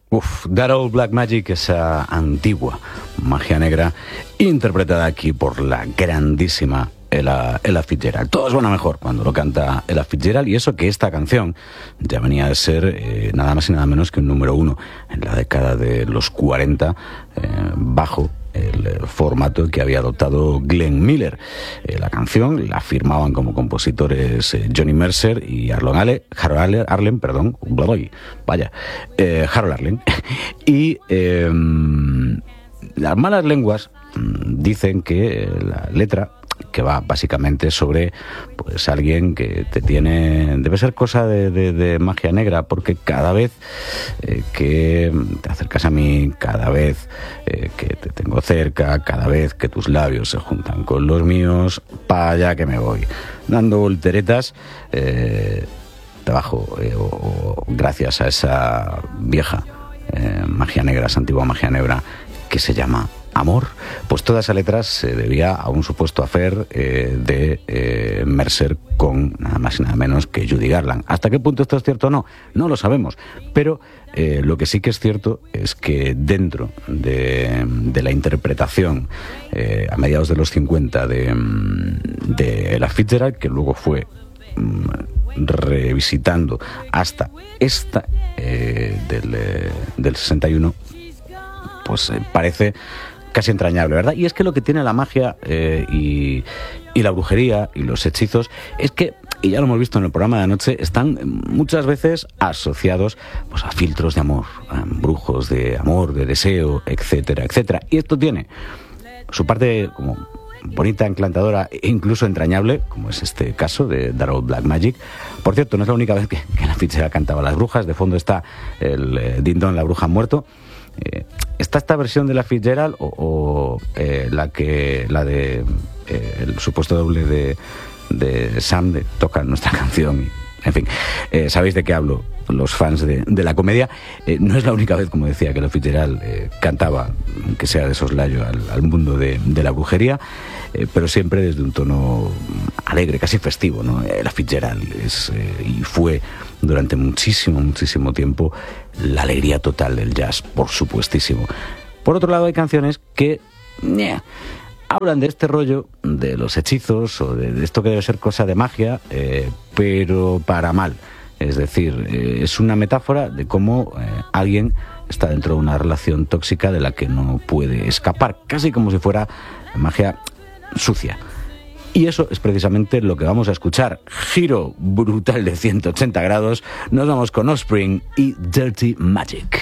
That Old Black Magic, esa antigua magia negra, interpretada aquí por la grandísima Ella Fitzgerald. Todo suena mejor cuando lo canta Ella Fitzgerald, y eso que esta canción ya venía de ser nada más y nada menos que un número 1 en la década de los 40, bajo el formato que había adoptado Glenn Miller. La canción la firmaban como compositores Johnny Mercer y Harold Arlen, y las malas lenguas dicen que la letra, que va básicamente sobre pues alguien que te tiene, debe ser cosa de magia negra, porque cada vez que te acercas a mí, cada vez que te tengo cerca, cada vez que tus labios se juntan con los míos, para allá que me voy dando volteretas debajo, o gracias a esa vieja magia negra, esa antigua magia negra que se llama amor. Pues toda esa letra se debía a un supuesto affair de Mercer con nada más y nada menos que Judy Garland. ¿Hasta qué punto esto es cierto o no? No lo sabemos, pero lo que sí que es cierto es que dentro de la interpretación a mediados de los 50 de Ella Fitzgerald, que luego fue revisitando hasta esta del 61, pues parece casi entrañable, ¿verdad? Y es que lo que tiene la magia y la brujería y los hechizos es que, y ya lo hemos visto en el programa de anoche, están muchas veces asociados pues a filtros de amor, a embrujos de amor, de deseo, etcétera, etcétera. Y esto tiene su parte como bonita, encantadora e incluso entrañable, como es este caso de That Old Black Magic. Por cierto, no es la única vez que la Fitzgerald cantaba las brujas. De fondo está el Din Don, la bruja muerto. ¿Está esta versión de la Fitzgerald o la de el supuesto doble de Sam toca nuestra canción? En fin, sabéis de qué hablo los fans de la comedia. No es la única vez, como decía, que la Fitzgerald cantaba, aunque sea de soslayo, al mundo de la brujería, pero siempre desde un tono alegre, casi festivo, ¿no? La Fitzgerald es y fue durante muchísimo tiempo la alegría total del jazz, por supuestísimo. Por otro lado, hay canciones que hablan de este rollo de los hechizos o de esto que debe ser cosa de magia, pero para mal. Es decir, es una metáfora de cómo alguien está dentro de una relación tóxica de la que no puede escapar, casi como si fuera magia sucia. Y eso es precisamente lo que vamos a escuchar. Giro brutal de 180 grados. Nos vamos con Offspring y Dirty Magic.